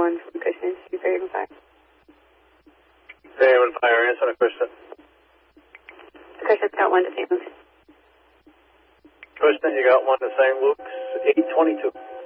1 from Cushman, 315. 315, answer the question. Cushman's got 1 to St. Luke's. Question, you got 1 to St. Luke's, 822.